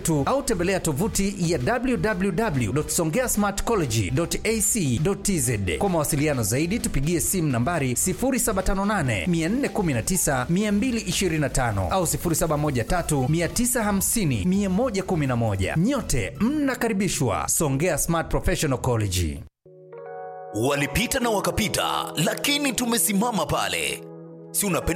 yetu au tembelea tovuti ya www.songeasmartcollege.ac.tz. Kwa mawasiliano zaidi tupigie simu nambari 0758 419 225 au 0713 950 111. Nyote mnakaribishwa Songea Smart Professional College. Walipita na wakapita, lakini tumesimama pale. Si unapenda